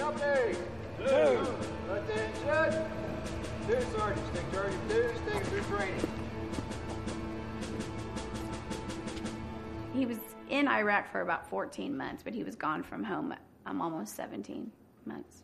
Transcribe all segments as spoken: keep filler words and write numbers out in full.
Company! Two! Attention! Two sergeants, take charge of two, taking through training. He was in Iraq for about fourteen months, but he was gone from home um, almost seventeen months.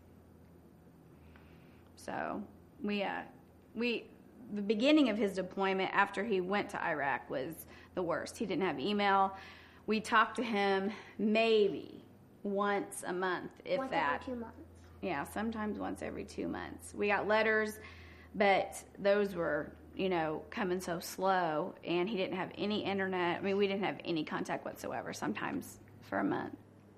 So we, uh, we, the beginning of his deployment after he went to Iraq was the worst. He didn't have email. We talked to him maybe once a month, if once that. Every two months. Yeah, sometimes once every two months. We got letters, but those were, you know, coming so slow, and he didn't have any internet. I mean, we didn't have any contact whatsoever, sometimes for a month.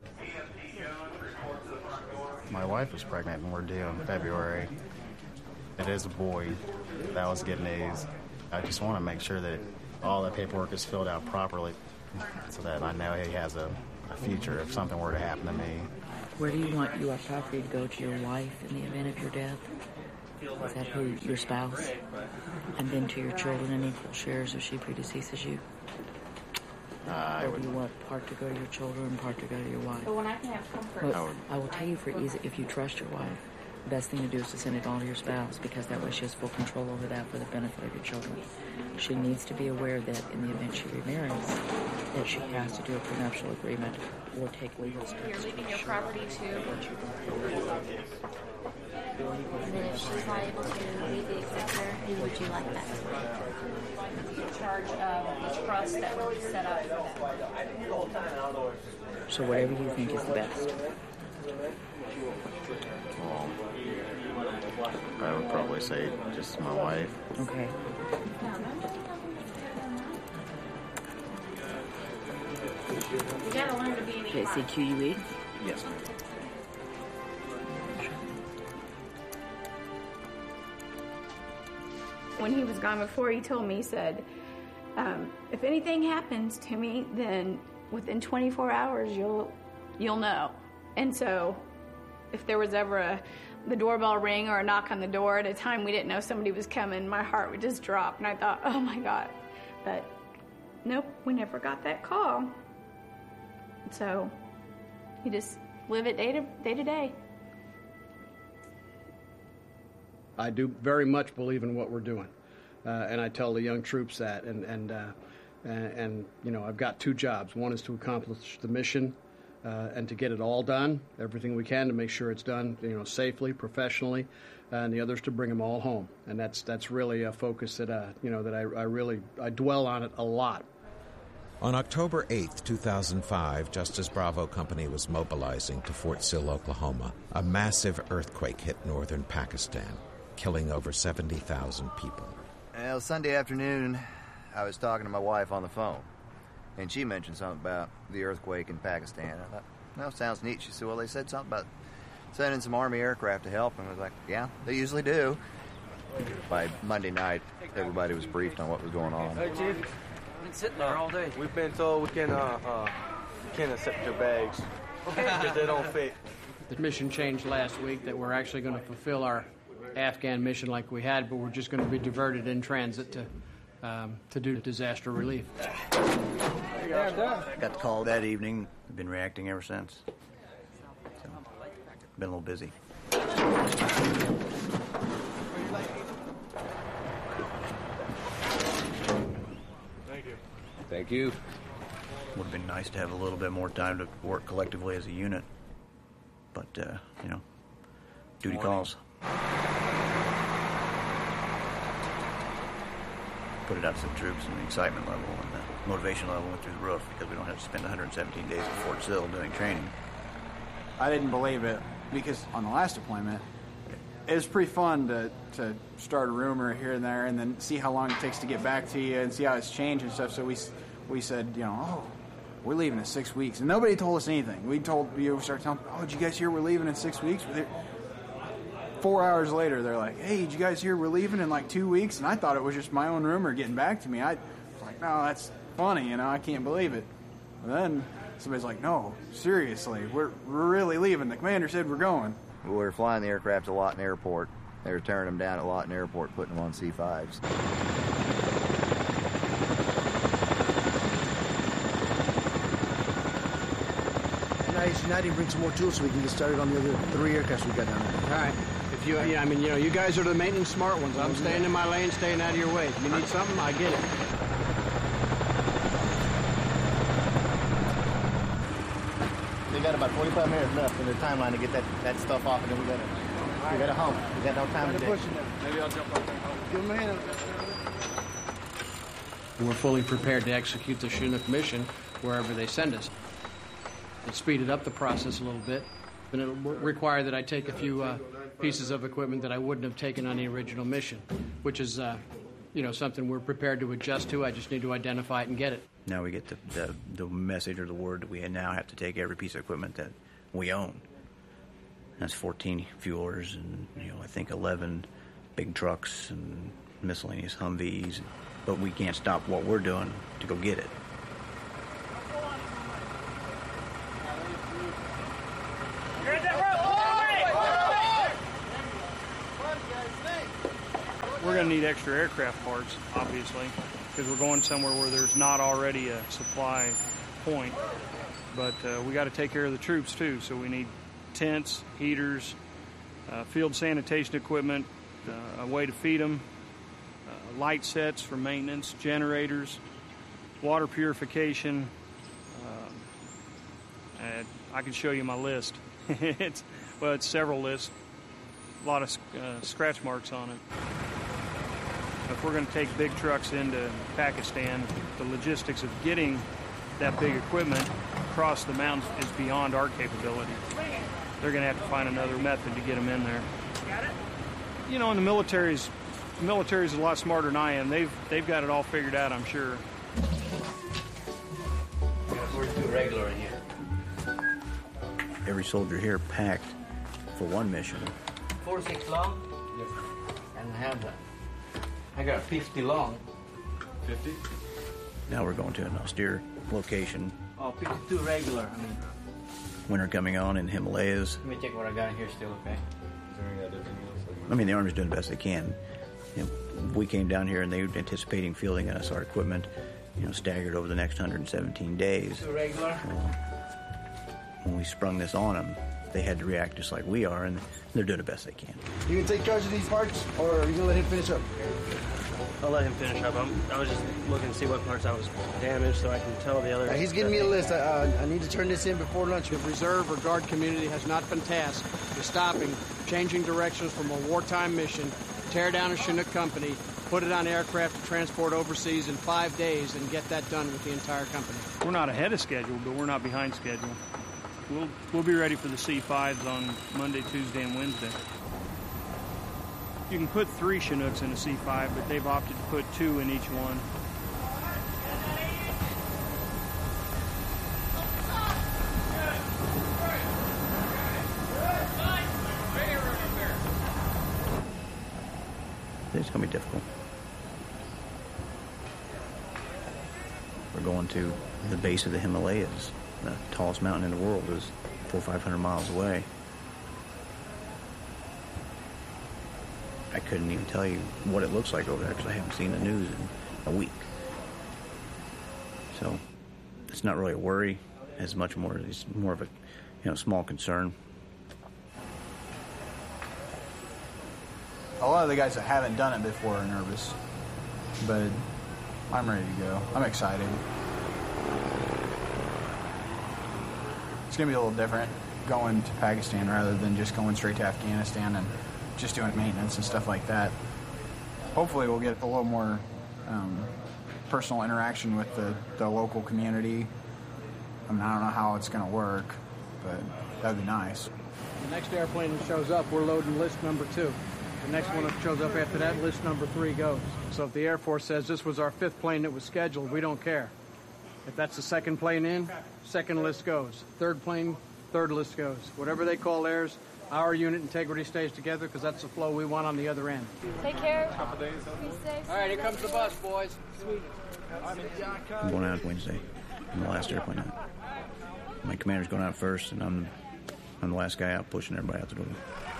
My wife was pregnant and we're due in February. It is a boy. That was good news. I just want to make sure that all the paperwork is filled out properly so that I know he has a, a future if something were to happen to me. Where do you want your property to go? To your wife in the event of your death? Is that who, your spouse? And then to your children in equal shares if she predeceases you? Uh, or do you want part to go to your children and part to go to your wife? But when I can have comfort. Well, I, would, I will tell you for easy, if you trust your wife, the best thing to do is to send it all to your spouse, because that way she has full control over that for the benefit of your children. She needs to be aware that in the event she remarries, that she has to do a prenuptial agreement or take legal steps. You're leaving your property to... And then if she's not able to leave the executor, who would you like that to in charge of the trust that will be set up for that. So whatever you think is the best. Well, I would probably say just my wife. Okay. You gotta learn to be an Okay, C Q U E? Yes, ma'am. When he was gone before, he told me, he said, um, if anything happens to me, then within twenty-four hours, you'll you'll know. And so if there was ever a the doorbell ring or a knock on the door at a time we didn't know somebody was coming, my heart would just drop. And I thought, oh, my God. But nope, we never got that call. So you just live it day to day. To day. I do very much believe in what we're doing, uh, and I tell the young troops that. And and, uh, and and you know, I've got two jobs. One is to accomplish the mission, uh, and to get it all done, everything we can to make sure it's done, you know, safely, professionally, uh, and the other is to bring them all home. And that's that's really a focus that uh, you know that I, I really I dwell on it a lot. On October eighth, two thousand five, just as Bravo Company was mobilizing to Fort Sill, Oklahoma, a massive earthquake hit northern Pakistan, killing over seventy thousand people. Well, Sunday afternoon, I was talking to my wife on the phone, and she mentioned something about the earthquake in Pakistan. I thought, well, sounds neat. She said, well, they said something about sending some Army aircraft to help, and I was like, yeah, they usually do. By Monday night, everybody was briefed on what was going on. Hey, Chief. We've been sitting there all day. We've been told we can, uh, uh, can't accept your bags because they don't fit. The mission changed last week that we're actually going to fulfill our Afghan mission like we had, but we're just going to be diverted in transit to um, to do disaster relief. Got the call that evening. I've been reacting ever since. So, been a little busy. Thank you. Thank you. Would have been nice to have a little bit more time to work collectively as a unit, but uh, you know, duty calls. Put it out to the troops, and the excitement level and the motivation level went through the roof because we don't have to spend one hundred seventeen days at Fort Sill doing training. I didn't believe it because on the last deployment, it was pretty fun to, to start a rumor here and there and then see how long it takes to get back to you and see how it's changed and stuff. So we we said, you know, oh, we're leaving in six weeks. And nobody told us anything. We told you, we started telling, oh, did you guys hear we're leaving in six weeks? Four hours later, they're like, hey, did you guys hear we're leaving in like two weeks? And I thought it was just my own rumor getting back to me. I was like, no, that's funny, you know, I can't believe it. And then somebody's like, no, seriously, we're, we're really leaving. The commander said we're going. We were flying the aircraft a lot in airport. They were tearing them down a lot in airport, putting them on C fives. Nice night and bring some more tools so we can get started on the other three aircrafts we got down there. All right. If you, yeah, I mean, you know, you guys are the maintenance smart ones. I'm staying in my lane, staying out of your way. If you need something, I get it. They got about forty-five minutes left in their timeline to get that, that stuff off, and then we got to we got to hump. We got no time today. Maybe I'll jump on there. Give them a hand. We're fully prepared to execute the Chinook mission wherever they send us. It speeded up the process a little bit, and it'll require that I take a few uh, pieces of equipment that I wouldn't have taken on the original mission, which is, uh, you know, something we're prepared to adjust to. I just need to identify it and get it. Now we get the, the, the message or the word that we now have to take every piece of equipment that we own. That's fourteen fuelers and, you know, I think eleven big trucks and miscellaneous Humvees. But we can't stop what we're doing to go get it. We're going to need extra aircraft parts, obviously, because we're going somewhere where there's not already a supply point. But uh, we got to take care of the troops, too, so we need tents, heaters, uh, field sanitation equipment, uh, a way to feed them, uh, light sets for maintenance, generators, water purification. Um, and I can show you my list. it's well, it's several lists, a lot of uh, scratch marks on it. If we're going to take big trucks into Pakistan, the logistics of getting that big equipment across the mountains is beyond our capability. They're going to have to find another method to get them in there. You know, and the military's the military's a lot smarter than I am. They've they've got it all figured out, I'm sure. forty-two regular in here. Every soldier here packed for one mission. forty-six long? Yes. And I have that. I got fifty long. fifty? Now we're going to an austere location. Oh, fifty-two regular. I mean, Winter coming on in Himalayas. let me check what I got here still, okay? I mean, the Army's doing the best they can. You know, we came down here and they were anticipating fielding us our equipment, you know, staggered over the next one hundred seventeen days. Two regular? Well, when we sprung this on them, they had to react just like we are, and they're doing the best they can. You gonna take charge of these parts, or are you gonna let him finish up? I'll let him finish up. I'm, I was just looking to see what parts I was damaged so I can tell the other. Uh, he's giving me a list. I, uh, I need to turn this in before lunch. The reserve or guard community has not been tasked with stopping, changing directions from a wartime mission, tear down a Chinook company, put it on aircraft to transport overseas in five days, and get that done with the entire company. We're not ahead of schedule, but we're not behind schedule. We'll we'll be ready for the C fives on Monday, Tuesday, and Wednesday. You can put three Chinooks in a C five, but they've opted to put two in each one. It's going to be difficult. We're going to the base of the Himalayas. The tallest mountain in the world is four or five hundred miles away. I couldn't even tell you what it looks like over there because I haven't seen the news in a week. So it's not really a worry as much more. It's more of a, you know, small concern. A lot of the guys that haven't done it before are nervous, but I'm ready to go. I'm excited. It's going to be a little different going to Pakistan rather than just going straight to Afghanistan and just doing maintenance and stuff like that. Hopefully we'll get a little more um, personal interaction with the, the local community. I mean, I don't know how it's going to work, but that would be nice. The next airplane that shows up, we're loading list number two. The next one that shows up after that, list number three goes. So if the Air Force says this was our fifth plane that was scheduled, we don't care. If that's the second plane in, second list goes. Third plane, third list goes. Whatever they call theirs, our unit integrity stays together because that's the flow we want on the other end. Take care. Be safe. All right, here comes the bus, boys. Sweet. I'm going out Wednesday. I'm the last airplane out. My commander's going out first, and I'm I'm the last guy out pushing everybody out the door.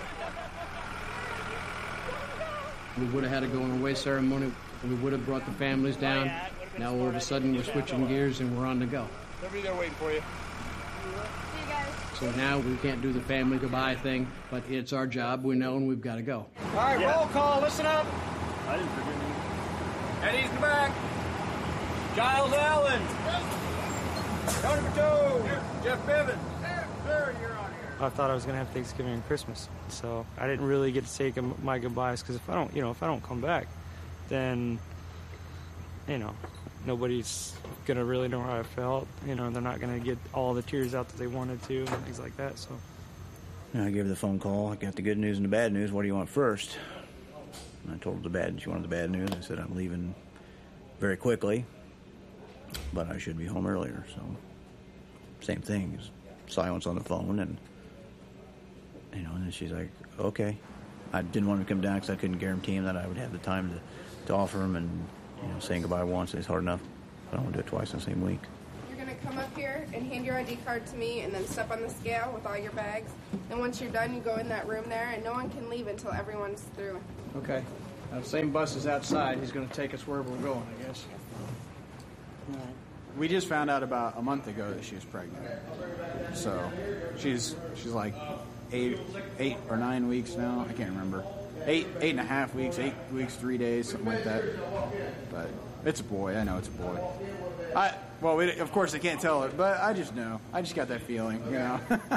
We would have had a going away ceremony. We would have brought the families down. Now all of a sudden we're switching gears and we're on the go. They'll be there waiting for you. See you guys. So now we can't do the family goodbye thing, but it's our job. We know, and we've got to go. All right, Yeah. roll call. Listen up. I didn't forget you. Eddie's in the back. Giles Allen. Tony Pateau. Jeff Bivens. Sir, you're on here. I thought I was going to have Thanksgiving and Christmas, so I didn't really get to take my goodbyes because if I don't, you know, if I don't come back, then, you know, nobody's going to really know how I felt. You know, they're not going to get all the tears out that they wanted to and things like that. So, And I gave her the phone call. I got the good news and the bad news. What do you want first? And I told her the bad. She wanted the bad news. I said I'm leaving very quickly, but I should be home earlier. So, same thing. Silence on the phone, and you know, and then she's like, "Okay." I didn't want him to come down because I couldn't guarantee him that I would have the time to, to offer him, and you know, saying goodbye once is hard enough. I don't want to do it twice in the same week. You're going to come up here and hand your I D card to me and then step on the scale with all your bags. And once you're done, you go in that room there, and no one can leave until everyone's through. Okay. Now, the same bus is outside. He's going to take us wherever we're going, I guess. We just found out about a month ago that she was pregnant. So she's she's like eight eight or nine weeks now. I can't remember. Eight eight and a half weeks, eight weeks, three days, something like that. But it's a boy. I know it's a boy. I well, we, of course I can't tell it, but I just know. I just got that feeling, you know.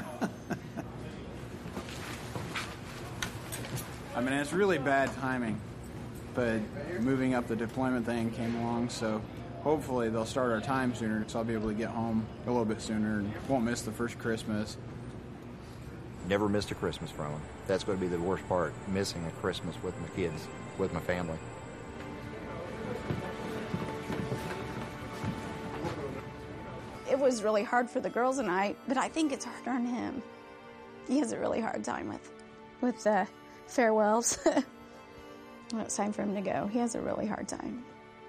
I mean, it's really bad timing, but moving up the deployment thing came along, so hopefully they'll start our time sooner, so I'll be able to get home a little bit sooner and won't miss the first Christmas. Never missed a Christmas from them. That's going to be the worst part, missing a Christmas with my kids, with my family. It was really hard for the girls and I, but I think it's harder on him. He has a really hard time with, with the farewells. When it's time for him to go, he has a really hard time.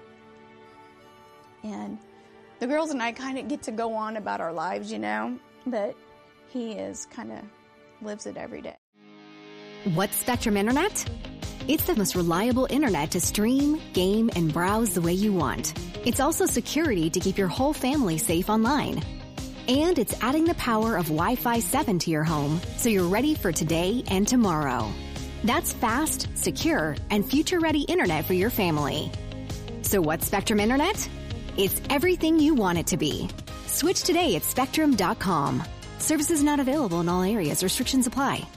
And the girls and I kind of get to go on about our lives, you know, but he is kind of lives it every day. What's Spectrum Internet? It's the most reliable internet to stream, game, and browse the way you want. It's also security to keep your whole family safe online. And it's adding the power of Wi-Fi seven to your home so you're ready for today and tomorrow. That's fast, secure, and future-ready internet for your family. So what's Spectrum Internet? It's everything you want it to be. Switch today at Spectrum dot com. Services not available in all areas. Restrictions apply.